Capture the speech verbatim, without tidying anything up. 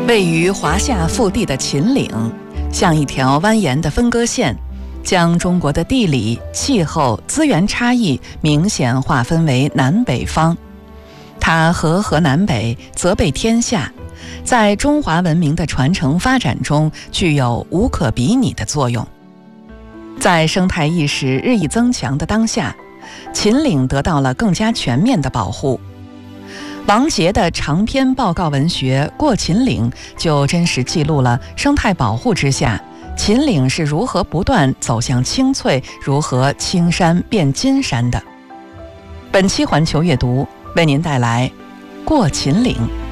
位于华夏腹地的秦岭，像一条蜿蜒的分割线，将中国的地理、气候、资源差异明显划分为南北方。它和合南北，泽备天下，在中华文明的传承发展中具有无可比拟的作用。在生态意识日益增强的当下，秦岭得到了更加全面的保护。王杰的长篇报告文学《过秦岭》就真实记录了生态保护之下，秦岭是如何不断走向清脆，如何青山变金山的。本期环球阅读为您带来《过秦岭》。